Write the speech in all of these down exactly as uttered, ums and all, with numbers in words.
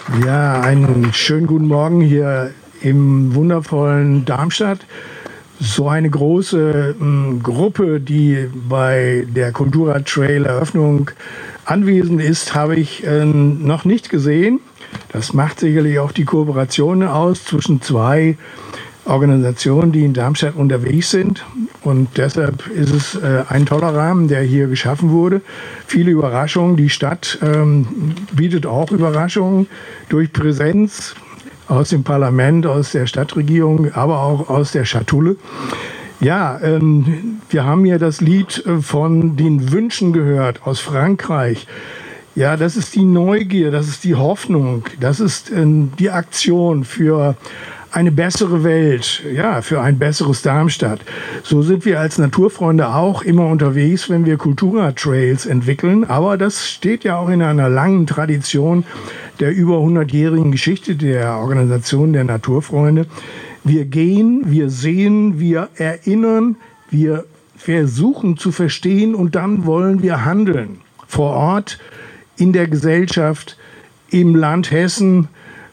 Ja, einen schönen guten Morgen hier im wundervollen Darmstadt. So eine große m, Gruppe, die bei der Cultura Trail Eröffnung anwesend ist, habe ich äh, noch nicht gesehen. Das macht sicherlich auch die Kooperation aus zwischen zwei Organisationen, die in Darmstadt unterwegs sind. Und deshalb ist es äh, ein toller Rahmen, der hier geschaffen wurde. Viele Überraschungen. Die Stadt ähm, bietet auch Überraschungen durch Präsenz aus dem Parlament, aus der Stadtregierung, aber auch aus der Schatulle. Ja, ähm, wir haben hier das Lied von den Wünschen gehört aus Frankreich. Ja, das ist die Neugier, das ist die Hoffnung, das ist äh, die Aktion für eine bessere Welt, ja, für ein besseres Darmstadt. So sind wir als Naturfreunde auch immer unterwegs, wenn wir Cultura Trails entwickeln. Aber das steht ja auch in einer langen Tradition der über hundertjährigen Geschichte der Organisation der Naturfreunde. Wir gehen, wir sehen, wir erinnern, wir versuchen zu verstehen und dann wollen wir handeln. Vor Ort, in der Gesellschaft, im Land Hessen,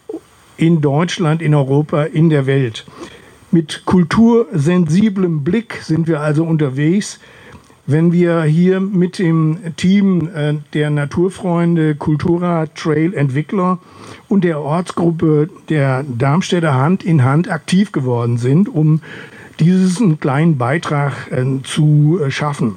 in Deutschland, in Europa, in der Welt. Mit kultursensiblem Blick sind wir also unterwegs, wenn wir hier mit dem Team äh, der Naturfreunde Cultura Trail Entwickler und der Ortsgruppe der Darmstädter Hand in Hand aktiv geworden sind, um diesen kleinen Beitrag äh, zu äh, schaffen.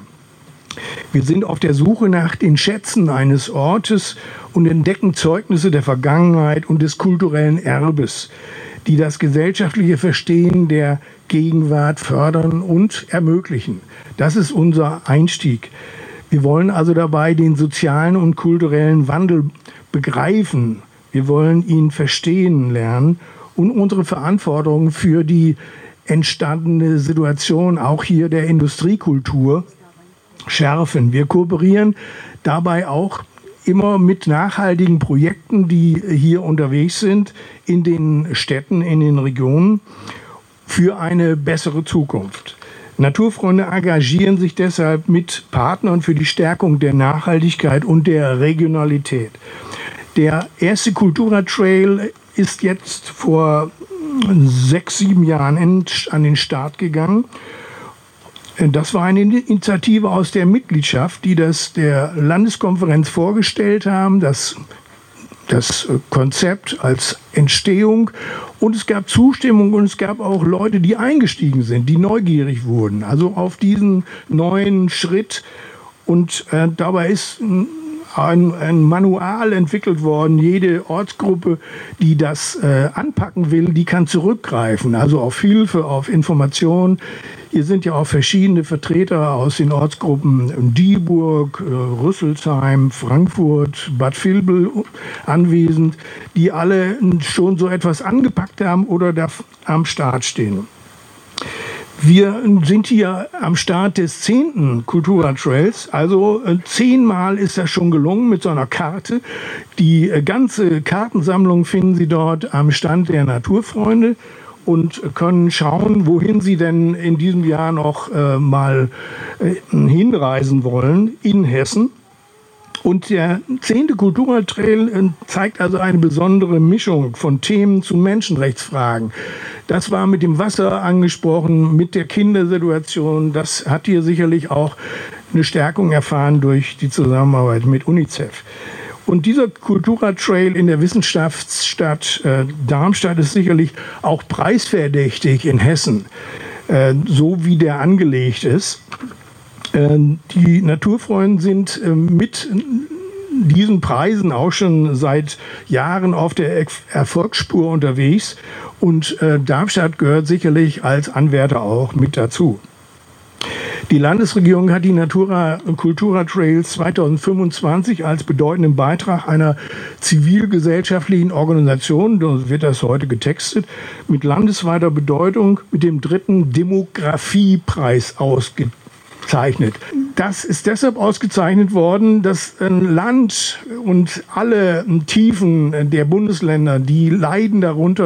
Wir sind auf der Suche nach den Schätzen eines Ortes und entdecken Zeugnisse der Vergangenheit und des kulturellen Erbes, die das gesellschaftliche Verstehen der Gegenwart fördern und ermöglichen. Das ist unser Einstieg. Wir wollen also dabei den sozialen und kulturellen Wandel begreifen. Wir wollen ihn verstehen lernen und unsere Verantwortung für die entstandene Situation, auch hier der Industriekultur, schärfen. Wir kooperieren dabei auch immer mit nachhaltigen Projekten, die hier unterwegs sind, in den Städten, in den Regionen, für eine bessere Zukunft. Naturfreunde engagieren sich deshalb mit Partnern für die Stärkung der Nachhaltigkeit und der Regionalität. Der erste Cultura Trail ist jetzt vor sechs, sieben Jahren an den Start gegangen. Das war eine Initiative aus der Mitgliedschaft, die das der Landeskonferenz vorgestellt haben, das, das Konzept als Entstehung. Und es gab Zustimmung und es gab auch Leute, die eingestiegen sind, die neugierig wurden, also auf diesen neuen Schritt. Und äh, dabei ist ein, ein Manual entwickelt worden. Jede Ortsgruppe, die das äh, anpacken will, die kann zurückgreifen, also auf Hilfe, auf Information. Hier sind ja auch verschiedene Vertreter aus den Ortsgruppen Dieburg, Rüsselsheim, Frankfurt, Bad Vilbel anwesend, die alle schon so etwas angepackt haben oder da am Start stehen. Wir sind hier am Start des zehnten Cultura Trails, also zehnmal ist das schon gelungen mit so einer Karte. Die ganze Kartensammlung finden Sie dort am Stand der Naturfreunde und können schauen, wohin Sie denn in diesem Jahr noch äh, mal äh, hinreisen wollen in Hessen. Und der zehnte Cultura Trail äh, zeigt also eine besondere Mischung von Themen zu Menschenrechtsfragen. Das war mit dem Wasser angesprochen, mit der Kindersituation. Das hat hier sicherlich auch eine Stärkung erfahren durch die Zusammenarbeit mit UNICEF. Und dieser Cultura Trail in der Wissenschaftsstadt äh, Darmstadt ist sicherlich auch preisverdächtig in Hessen, äh, so wie der angelegt ist. Äh, die Naturfreunde sind äh, mit diesen Preisen auch schon seit Jahren auf der Erfolgsspur unterwegs und äh, Darmstadt gehört sicherlich als Anwärter auch mit dazu. Die Landesregierung hat die Natura Cultura Trails zweitausendfünfundzwanzig als bedeutenden Beitrag einer zivilgesellschaftlichen Organisation, so wird das heute getextet, mit landesweiter Bedeutung mit dem dritten Demografiepreis ausgezeichnet. Das ist deshalb ausgezeichnet worden, dass ein Land und alle Tiefen der Bundesländer, die leiden darunter,